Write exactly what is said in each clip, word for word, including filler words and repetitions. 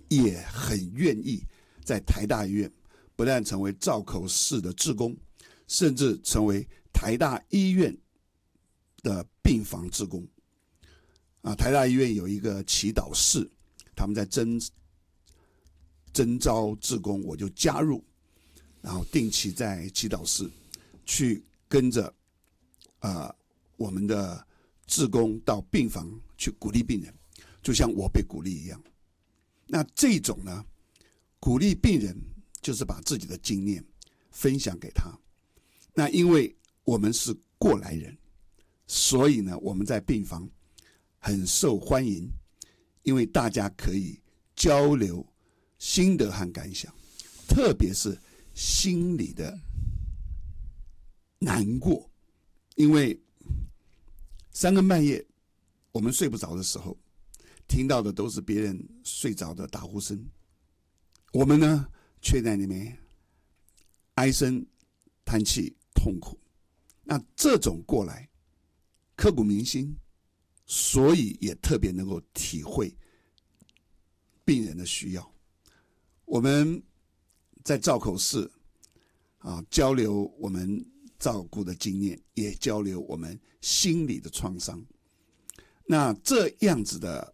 也很愿意在台大医院不但成为造口室的志工，甚至成为台大医院的病房志工。啊，台大医院有一个祈祷室，他们在征征招志工，我就加入，然后定期在祈祷室去跟着呃我们的志工到病房去鼓励病人，就像我被鼓励一样。那这种呢，鼓励病人就是把自己的经验分享给他。那因为我们是过来人，所以呢，我们在病房很受欢迎，因为大家可以交流心得和感想，特别是心里的难过。因为三更半夜我们睡不着的时候，听到的都是别人睡着的打呼声，我们呢却在那边唉声叹气痛苦。那这种过来刻骨铭心，所以也特别能够体会病人的需要。我们在造口室啊，交流我们照顾的经验，也交流我们心理的创伤。那这样子的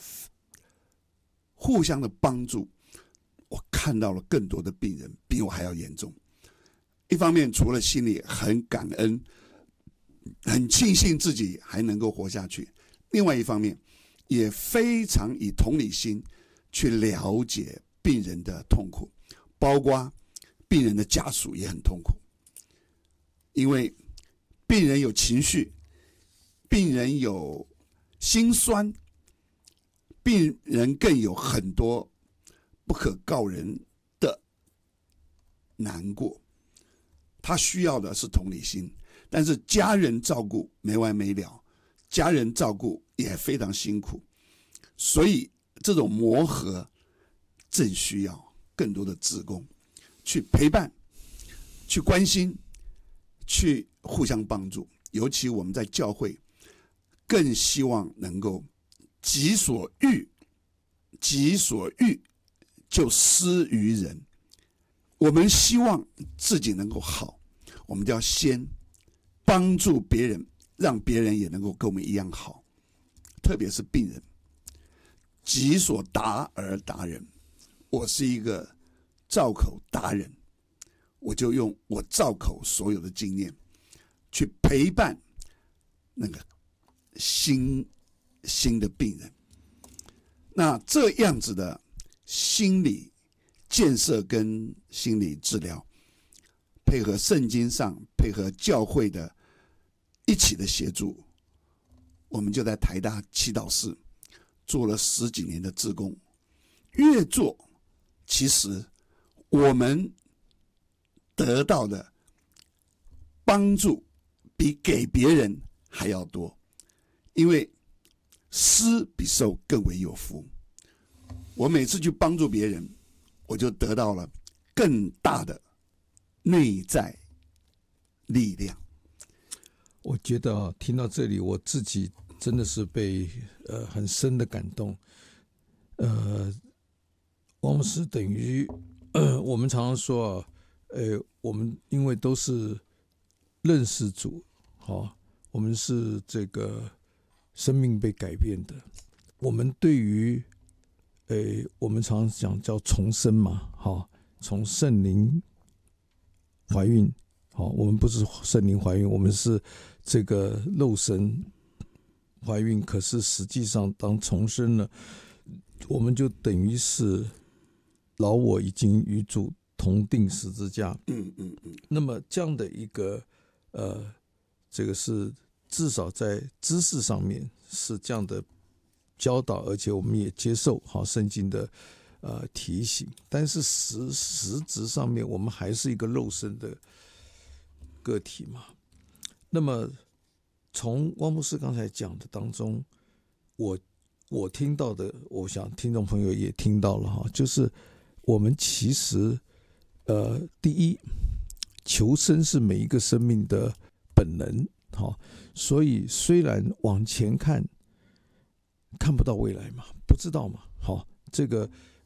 互相的帮助，我看到了更多的病人比我还要严重。一方面除了心里很感恩，很庆幸自己还能够活下去，另外一方面也非常以同理心去了解病人的痛苦，包括病人的家属也很痛苦。因为病人有情绪，病人有心酸，病人更有很多不可告人的难过。他需要的是同理心，但是家人照顾没完没了，家人照顾也非常辛苦，所以这种磨合正需要更多的志工去陪伴，去关心，去互相帮助。尤其我们在教会更希望能够己所欲己所欲就施于人。我们希望自己能够好，我们就要先帮助别人，让别人也能够跟我们一样好。特别是病人，己所达而达人。我是一个造口达人，我就用我造口所有的经验去陪伴那个新新的病人。那这样子的心理建设跟心理治疗，配合圣经上，配合教会的一起的协助，我们就在台大祈祷室做了十几年的志工。越做，其实我们得到的帮助比给别人还要多，因为施比受更为有福。我每次去帮助别人，我就得到了更大的内在力量。 我觉得啊，听到这里，我自己真的是被呃很深的感动。呃，王牧师等于呃，我们常常说啊，呃，我们因为都是认识主，好、哦，我们是这个生命被改变的。我们对于呃，我们常常讲叫重生嘛，好、哦，从圣灵怀孕，好、哦，我们不是圣灵怀孕，我们是这个肉身怀孕，可是实际上当重生了，我们就等于是老我已经与主同定十字架。 嗯嗯嗯。 那么这样的一个呃，这个是至少在知识上面是这样的教导，而且我们也接受好圣经的呃提醒，但是实实质上面我们还是一个肉身的个体嘛。那么从汪牧师刚才讲的当中，我我听到的，我想听众朋友也听到了哈，就是我们其实呃，第一，求生是每一个生命的本能，好，所以虽然往前看看不到未来嘛，不知道嘛，好，这个